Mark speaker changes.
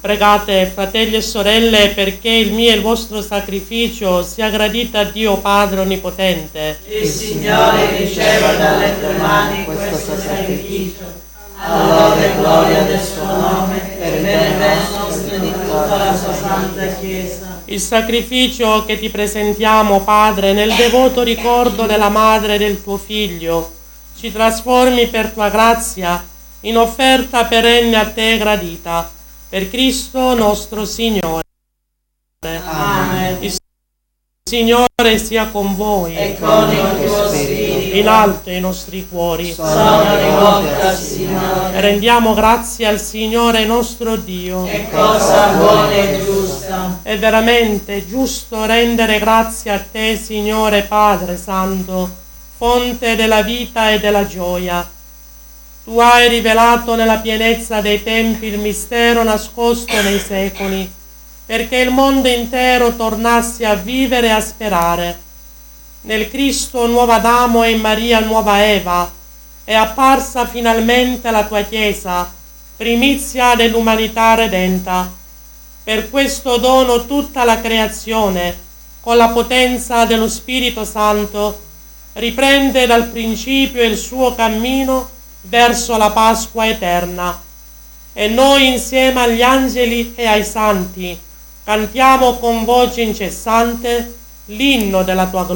Speaker 1: Pregate, fratelli e sorelle, perché il mio e il vostro sacrificio sia gradito a Dio Padre Onnipotente.
Speaker 2: Il Signore riceva dalle tue mani questo sacrificio, alla lode e gloria del suo nome, per bene nostro e di tutta la sua santa Chiesa.
Speaker 1: Il sacrificio che ti presentiamo, Padre, nel devoto ricordo della madre del tuo Figlio, ci trasformi per tua grazia in offerta perenne a te gradita. Per Cristo nostro Signore.
Speaker 2: Amen.
Speaker 1: Il Signore sia con voi.
Speaker 2: E con il tuo spirito.
Speaker 1: In alto i nostri cuori.
Speaker 2: Sono rivolti al Signore.
Speaker 1: Rendiamo grazie al Signore nostro Dio.
Speaker 2: È cosa buona e giusta.
Speaker 1: È veramente giusto rendere grazie a te, Signore Padre Santo, fonte della vita e della gioia. Tu hai rivelato nella pienezza dei tempi il mistero nascosto nei secoli, perché il mondo intero tornasse a vivere e a sperare. Nel Cristo nuova Adamo e in Maria nuova Eva è apparsa finalmente la tua Chiesa, primizia dell'umanità redenta. Per questo dono tutta la creazione, con la potenza dello Spirito Santo, riprende dal principio il suo cammino verso la Pasqua eterna. E noi insieme agli angeli e ai santi cantiamo con voce incessante l'inno della tua gloria.